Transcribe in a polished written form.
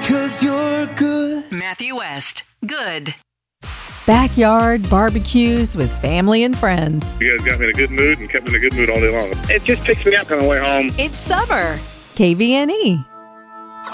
'cause you're good. Matthew West, good. Backyard barbecues with family and friends. You guys got me in a good mood and kept me in a good mood all day long. It just picks me up on the way home. It's summer. KVNE.